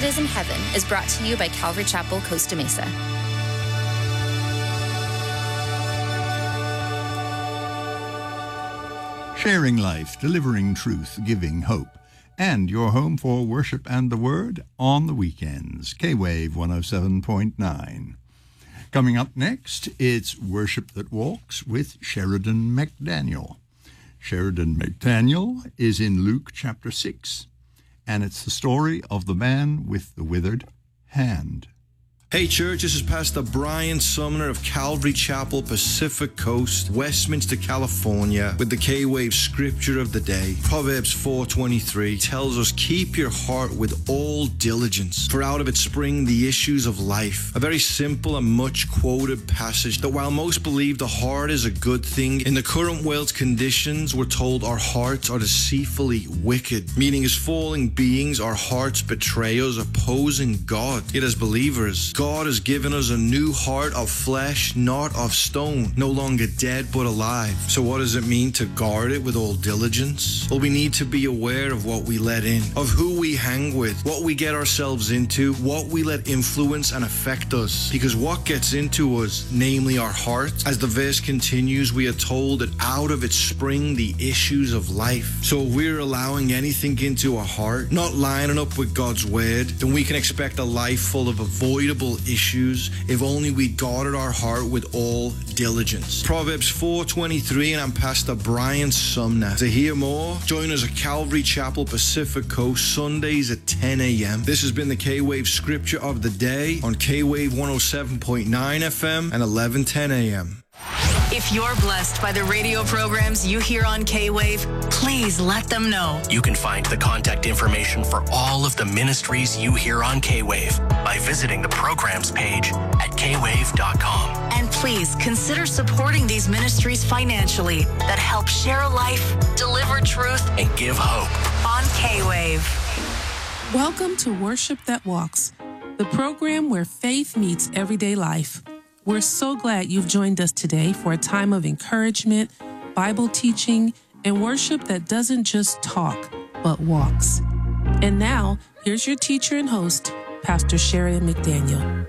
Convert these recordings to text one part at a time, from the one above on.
Is in Heaven is brought to you by Calvary Chapel, Costa Mesa. Sharing life, delivering truth, giving hope. And your home for worship and the word on the weekends. K-Wave 107.9. Coming up next, it's Worship That Walks with Sheridan McDaniel. Sheridan McDaniel is in Luke chapter 6, and it's the story of the man with the withered hand. Hey church, this is Pastor Brian Sumner of Calvary Chapel, Pacific Coast, Westminster, California, with the K-Wave scripture of the day. Proverbs 4:23 tells us, keep your heart with all diligence, for out of it spring the issues of life. A very simple and much quoted passage that while most believe the heart is a good thing, in the current world's conditions, we're told our hearts are deceitfully wicked, meaning as falling beings, our hearts betray us, opposing God. Yet as believers, God has given us a new heart of flesh, not of stone, no longer dead but alive. So what does it mean to guard it with all diligence? Well, we need to be aware of what we let in, of who we hang with, what we get ourselves into, what we let influence and affect us. Because what gets into us, namely our heart, as the verse continues, we are told that out of it spring the issues of life. So if we're allowing anything into our heart, not lining up with God's word, then we can expect a life full of avoidable issues if only we guarded our heart with all diligence. Proverbs 4:23, and I'm Pastor Brian Sumner. To hear more, join us at Calvary Chapel, Pacific Coast, Sundays at 10 a.m. This has been the K-Wave Scripture of the Day on K-Wave 107.9 FM and 1110 a.m. If you're blessed by the radio programs you hear on K-Wave, please let them know. You can find the contact information for all of the ministries you hear on K-Wave by visiting the programs page at kwave.com. And please consider supporting these ministries financially that help share life, deliver truth, and give hope on K-Wave. Welcome to Worship That Walks, the program where faith meets everyday life. We're so glad you've joined us today for a time of encouragement, Bible teaching, and worship that doesn't just talk, but walks. And now, here's your teacher and host, Pastor Sheridan McDaniel.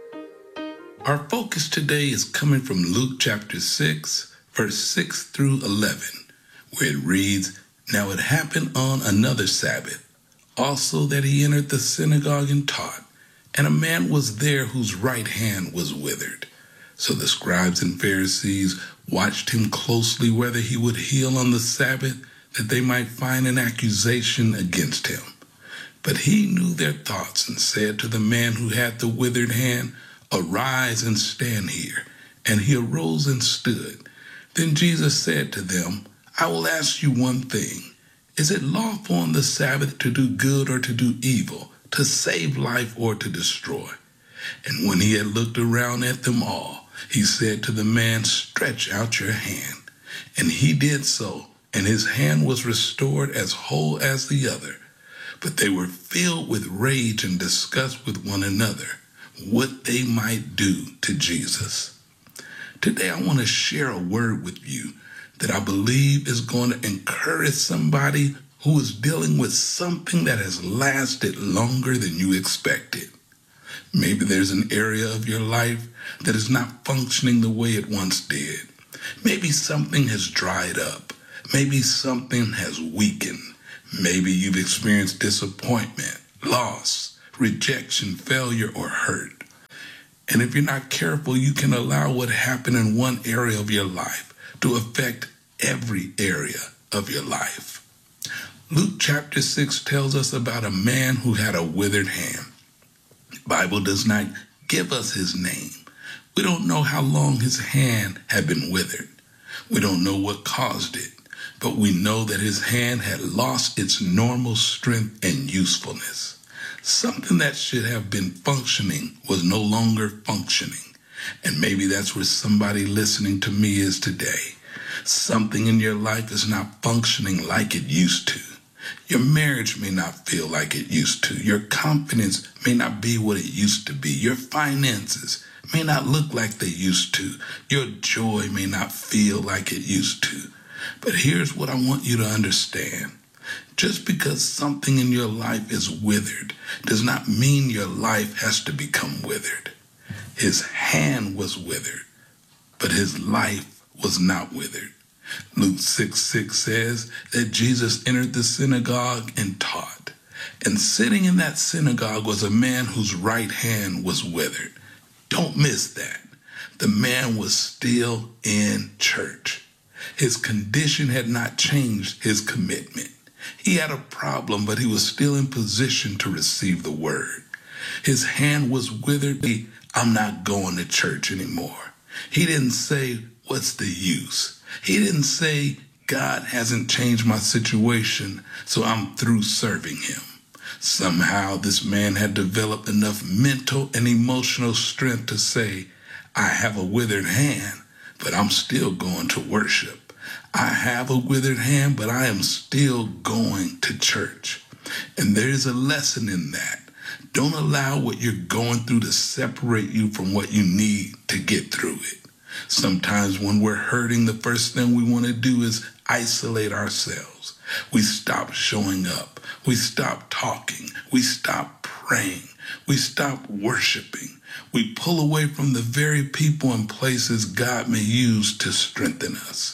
Our focus today is coming from Luke chapter 6, verse 6 through 11, where it reads, Now it happened on another Sabbath, also that he entered the synagogue and taught. And a man was there whose right hand was withered. So the scribes and Pharisees watched him closely whether he would heal on the Sabbath, that they might find an accusation against him. But he knew their thoughts and said to the man who had the withered hand, Arise and stand here. And he arose and stood. Then Jesus said to them, I will ask you one thing. Is it lawful on the Sabbath to do good or to do evil, to save life or to destroy? And when he had looked around at them all, he said to the man, Stretch out your hand. And he did so, and his hand was restored as whole as the other. But they were filled with rage and discussed with one another what they might do to Jesus. Today I want to share a word with you that I believe is going to encourage somebody who is dealing with something that has lasted longer than you expected. Maybe there's an area of your life that is not functioning the way it once did. Maybe something has dried up. Maybe something has weakened. Maybe you've experienced disappointment, loss, rejection, failure, or hurt. And if you're not careful, you can allow what happened in one area of your life to affect every area of your life. Luke chapter 6 tells us about a man who had a withered hand. The Bible does not give us his name. We don't know how long his hand had been withered. We don't know what caused it, but we know that his hand had lost its normal strength and usefulness. Something that should have been functioning was no longer functioning. And maybe that's where somebody listening to me is today. Something in your life is not functioning like it used to. Your marriage may not feel like it used to. Your confidence may not be what it used to be. Your finances may not look like they used to. Your joy may not feel like it used to. But here's what I want you to understand. Just because something in your life is withered does not mean your life has to become withered. His hand was withered, but his life was not withered. Luke 6:6 says that Jesus entered the synagogue and taught. And sitting in that synagogue was a man whose right hand was withered. Don't miss that. The man was still in church. His condition had not changed his commitment. He had a problem, but he was still in position to receive the word. His hand was withered. I'm not going to church anymore. He didn't say, what's the use? He didn't say, God hasn't changed my situation, so I'm through serving him. Somehow this man had developed enough mental and emotional strength to say, I have a withered hand, but I'm still going to worship. I have a withered hand, but I am still going to church. And there is a lesson in that. Don't allow what you're going through to separate you from what you need to get through it. Sometimes when we're hurting, the first thing we want to do is isolate ourselves. We stop showing up. We stop talking. We stop praying. We stop worshiping. We pull away from the very people and places God may use to strengthen us.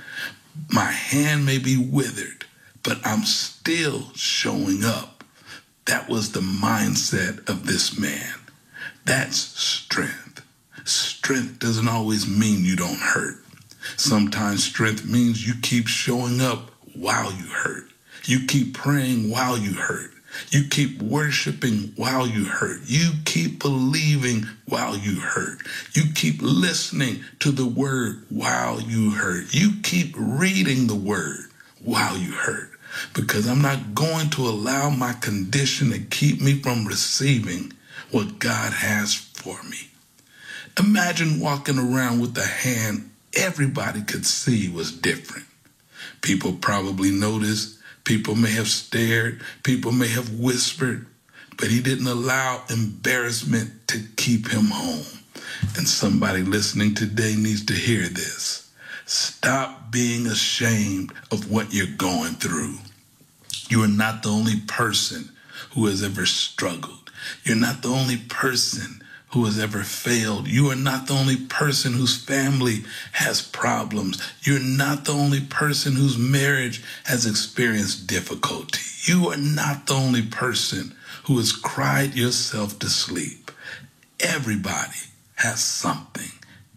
My hand may be withered, but I'm still showing up. That was the mindset of this man. That's strength. Strength doesn't always mean you don't hurt. Sometimes strength means you keep showing up while you hurt. You keep praying while you hurt. You keep worshiping while you hurt. You keep believing while you hurt. You keep listening to the word while you hurt. You keep reading the word while you hurt. Because I'm not going to allow my condition to keep me from receiving what God has for me. Imagine walking around with a hand everybody could see was different. People probably noticed. People may have stared, people may have whispered, but he didn't allow embarrassment to keep him home. And somebody listening today needs to hear this. Stop being ashamed of what you're going through. You are not the only person who has ever struggled. You're not the only person who has ever failed. You are not the only person whose family has problems. You're not the only person whose marriage has experienced difficulty. You are not the only person who has cried yourself to sleep. Everybody has something.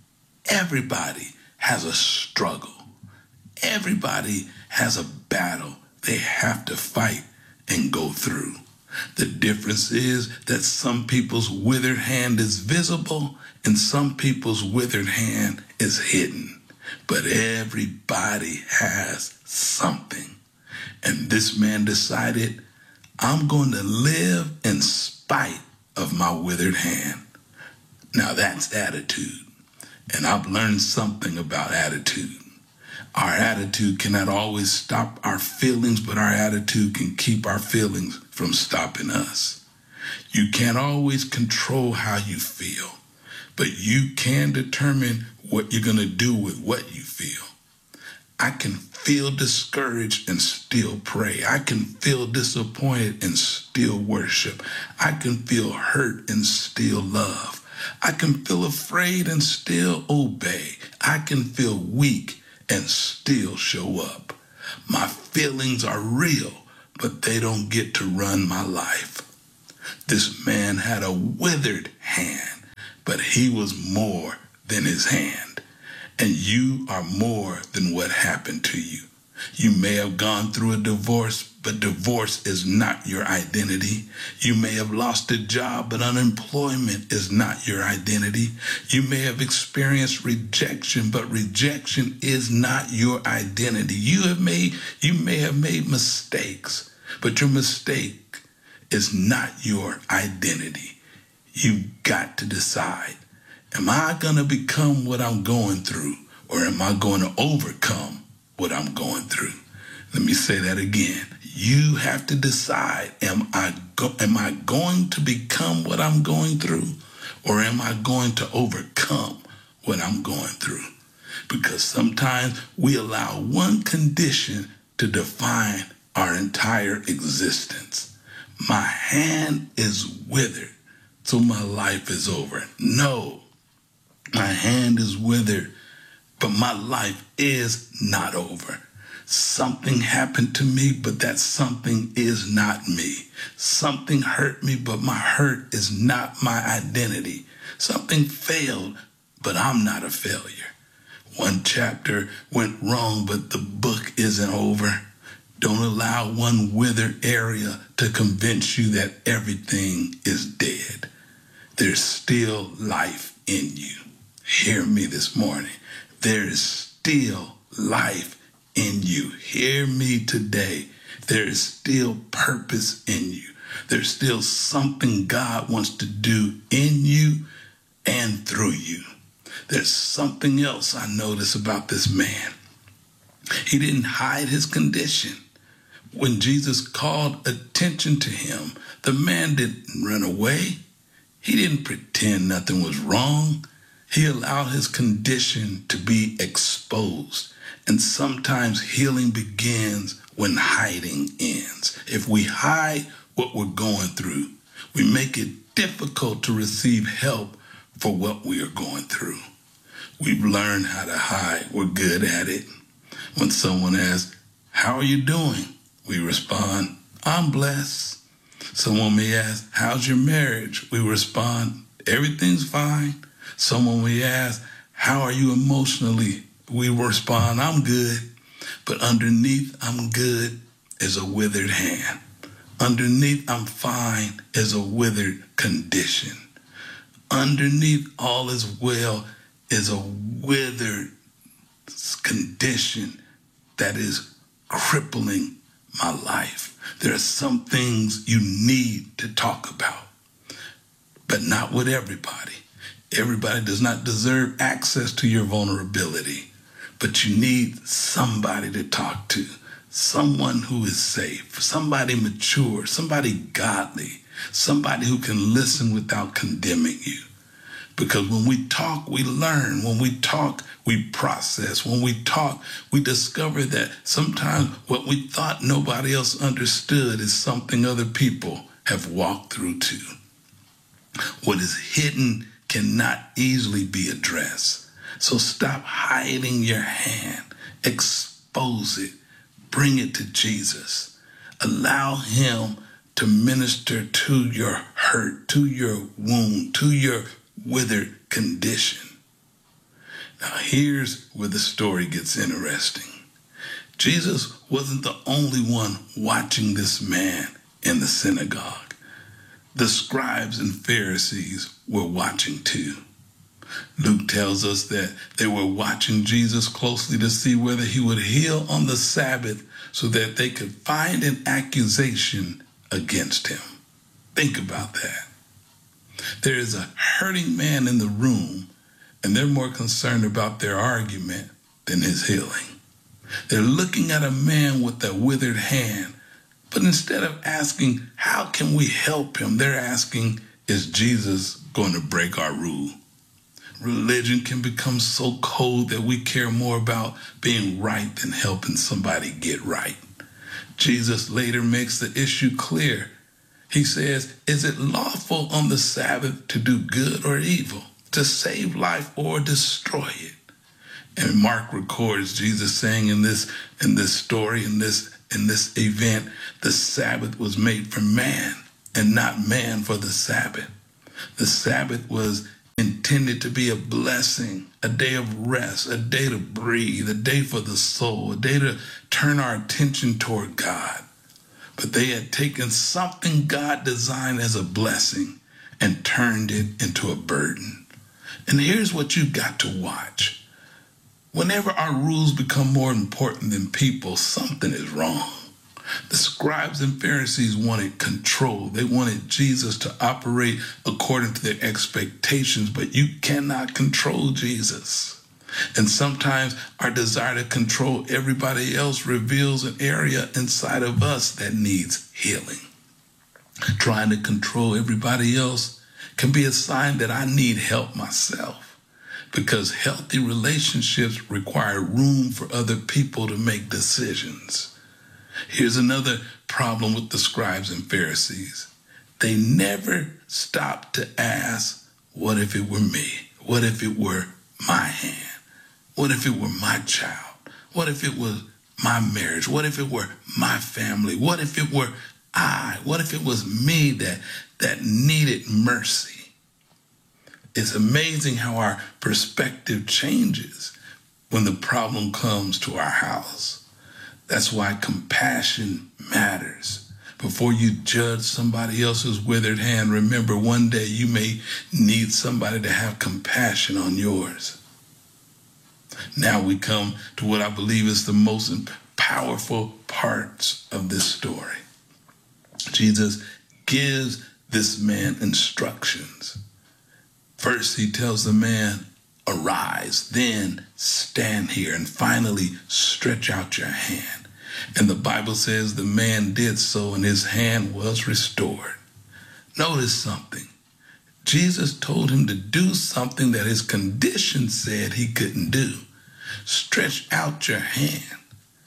Everybody has a struggle. Everybody has a battle they have to fight and go through. The difference is that some people's withered hand is visible and some people's withered hand is hidden. But everybody has something. And this man decided, I'm going to live in spite of my withered hand. Now that's attitude. And I've learned something about attitude. Our attitude cannot always stop our feelings, but our attitude can keep our feelings from stopping us. You can't always control how you feel, but you can determine what you're going to do with what you feel. I can feel discouraged and still pray. I can feel disappointed and still worship. I can feel hurt and still love. I can feel afraid and still obey. I can feel weak and still show up. My feelings are real, but they don't get to run my life. This man had a withered hand, but he was more than his hand. And you are more than what happened to you. You may have gone through a divorce, but divorce is not your identity. You may have lost a job, but unemployment is not your identity. You may have experienced rejection, but rejection is not your identity. You may have made mistakes, but your mistake is not your identity. You've got to decide, am I going to become what I'm going through, or am I going to overcome what I'm going through? Let me say that again. You have to decide, am I going to become what I'm going through, or am I going to overcome what I'm going through? Because sometimes we allow one condition to define our entire existence. My hand is withered, so my life is over. No, my hand is withered, but my life is not over. Something happened to me, but that something is not me. Something hurt me, but my hurt is not my identity. Something failed, but I'm not a failure. One chapter went wrong, but the book isn't over. Don't allow one withered area to convince you that everything is dead. There's still life in you. Hear me this morning. There is still life in you. Hear me today. There is still purpose in you. There's still something God wants to do in you and through you. There's something else I notice about this man. He didn't hide his condition. When Jesus called attention to him, the man didn't run away. He didn't pretend nothing was wrong. He allowed his condition to be exposed. And sometimes healing begins when hiding ends. If we hide what we're going through, we make it difficult to receive help for what we are going through. We've learned how to hide. We're good at it. When someone asks, "How are you doing?" we respond, "I'm blessed." Someone may ask, "How's your marriage?" We respond, "Everything's fine." Someone may ask, "How are you emotionally?" We respond, "I'm good." But underneath "I'm good" is a withered hand. Underneath "I'm fine" is a withered condition. Underneath "all is well" is a withered condition that is crippling my life. There are some things you need to talk about, but not with everybody. Everybody does not deserve access to your vulnerability, but you need somebody to talk to, someone who is safe, somebody mature, somebody godly, somebody who can listen without condemning you. Because when we talk, we learn. When we talk, we process. When we talk, we discover that sometimes what we thought nobody else understood is something other people have walked through too. What is hidden cannot easily be addressed. So stop hiding your hand. Expose it. Bring it to Jesus. Allow him to minister to your hurt, to your wound, to your withered condition. Now here's where the story gets interesting. Jesus wasn't the only one watching this man in the synagogue. The scribes and Pharisees were watching too. Luke tells us that they were watching Jesus closely to see whether he would heal on the Sabbath so that they could find an accusation against him. Think about that. There is a hurting man in the room, and they're more concerned about their argument than his healing. They're looking at a man with a withered hand, but instead of asking, how can we help him? They're asking, is Jesus going to break our rule? Religion can become so cold that we care more about being right than helping somebody get right. Jesus later makes the issue clear. He says, is it lawful on the Sabbath to do good or evil, to save life or destroy it? And Mark records Jesus saying in this story, in this event, the Sabbath was made for man and not man for the Sabbath. The Sabbath was intended to be a blessing, a day of rest, a day to breathe, a day for the soul, a day to turn our attention toward God. But they had taken something God designed as a blessing and turned it into a burden. And here's what you've got to watch. Whenever our rules become more important than people, something is wrong. The scribes and Pharisees wanted control. They wanted Jesus to operate according to their expectations, but you cannot control Jesus. And sometimes our desire to control everybody else reveals an area inside of us that needs healing. Trying to control everybody else can be a sign that I need help myself, because healthy relationships require room for other people to make decisions. Here's another problem with the scribes and Pharisees. They never stopped to ask, what if it were me? What if it were my hand? What if it were my child? What if it was my marriage? What if it were my family? What if it were I? What if it was me that needed mercy? It's amazing how our perspective changes when the problem comes to our house. That's why compassion matters. Before you judge somebody else's withered hand, remember one day you may need somebody to have compassion on yours. Now we come to what I believe is the most powerful parts of this story. Jesus gives this man instructions. First, he tells the man, arise, then stand here, and finally stretch out your hand. And the Bible says the man did so, and his hand was restored. Notice something. Jesus told him to do something that his condition said he couldn't do. Stretch out your hand.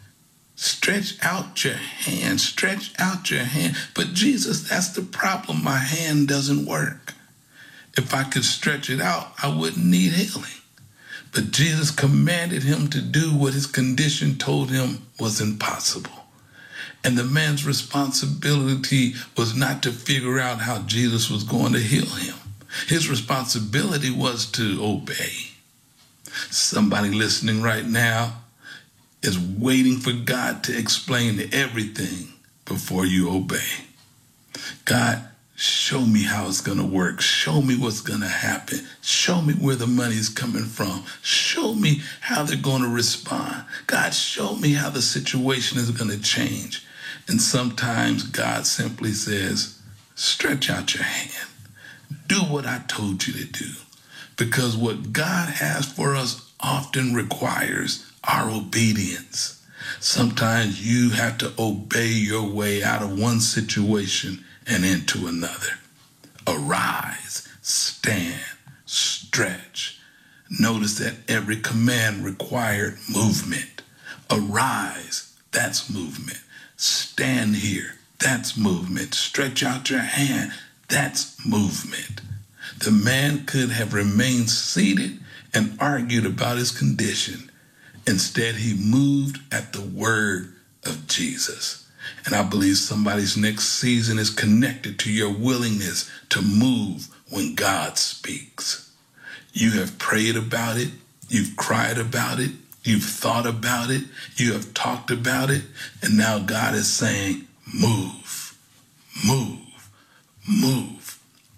Stretch out your hand. Stretch out your hand. But Jesus, that's the problem. My hand doesn't work. If I could stretch it out, I wouldn't need healing. But Jesus commanded him to do what his condition told him was impossible. And the man's responsibility was not to figure out how Jesus was going to heal him. His responsibility was to obey. Somebody listening right now is waiting for God to explain everything before you obey. God, show me how it's going to work. Show me what's going to happen. Show me where the money's coming from. Show me how they're going to respond. God, show me how the situation is going to change. And sometimes God simply says, stretch out your hand. Do what I told you to do. Because what God has for us often requires our obedience. Sometimes you have to obey your way out of one situation and into another. Arise, stand, stretch. Notice that every command required movement. Arise, that's movement. Stand here, that's movement. Stretch out your hand, that's movement. The man could have remained seated and argued about his condition. Instead, he moved at the word of Jesus. And I believe somebody's next season is connected to your willingness to move when God speaks. You have prayed about it. You've cried about it. You've thought about it. You have talked about it. And now God is saying, move, move, move.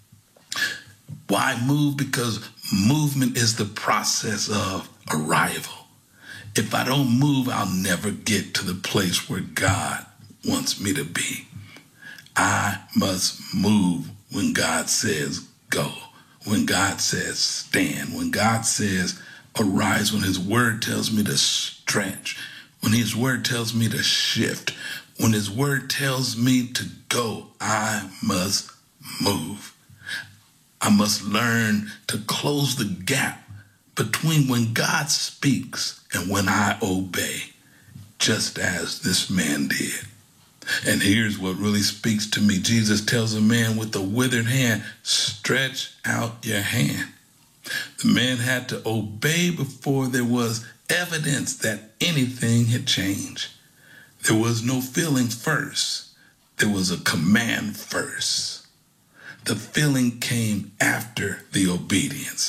Why move? Because movement is the process of arrival. If I don't move, I'll never get to the place where God wants me to be. I must move when God says go, when God says stand, when God says arise, when his word tells me to stretch, when his word tells me to shift, when his word tells me to go, I must move. I must learn to close the gap between when God speaks and when I obey, just as this man did. And here's what really speaks to me. Jesus tells a man with a withered hand, stretch out your hand. The man had to obey before there was evidence that anything had changed. There was no feeling first. There was a command first. The feeling came after the obedience.